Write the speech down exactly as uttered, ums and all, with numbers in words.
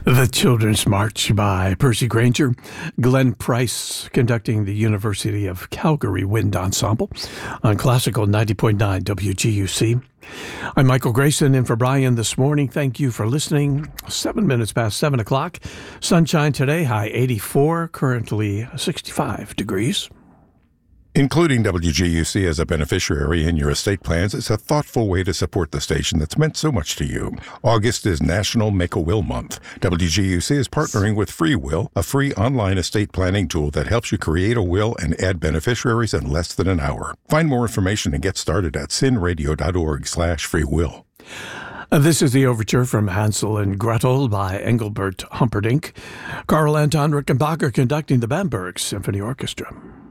The Children's March by Percy Granger, Glenn Price conducting the University of Calgary Wind Ensemble on Classical ninety point nine W G U C. I'm Michael Grayson in for Brian this morning. Thank you for listening. Seven minutes past seven o'clock. Sunshine today, high eighty-four, currently sixty-five degrees. Including W G U C as a beneficiary in your estate plans is a thoughtful way to support the station that's meant so much to you. August is National Make a Will Month. W G U C is partnering with Free Will, a free online estate planning tool that helps you create a will and add beneficiaries in less than an hour. Find more information and get started at sinradio.org slash free will. This is the overture from Hansel and Gretel by Engelbert Humperdinck. Carl Anton Rickenbacker conducting the Bamberg Symphony Orchestra.